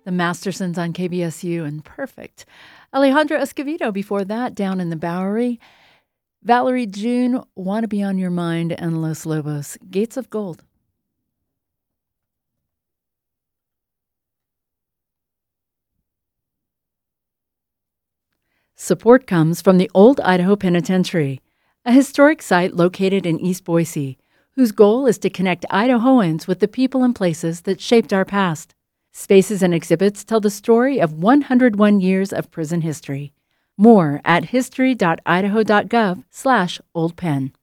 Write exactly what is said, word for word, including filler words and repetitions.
The Mastersons on K B S U and Perfect. Alejandro Escovedo before that, Down in the Bowery. Valerie June, Wanna Be on Your Mind, and Los Lobos, Gates of Gold. Support comes from the Old Idaho Penitentiary, a historic site located in East Boise, whose goal is to connect Idahoans with the people and places that shaped our past. Spaces and exhibits tell the story of one hundred one years of prison history. More at history dot idaho dot gov slash old pen.